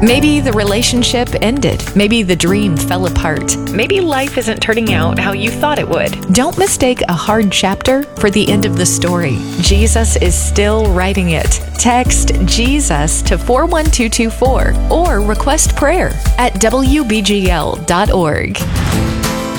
Maybe the relationship ended. Maybe the dream fell apart. Maybe life isn't turning out how you thought it would. Don't mistake a hard chapter for the end of the story. Jesus is still writing it. Text Jesus to 41224 or request prayer at wbgl.org.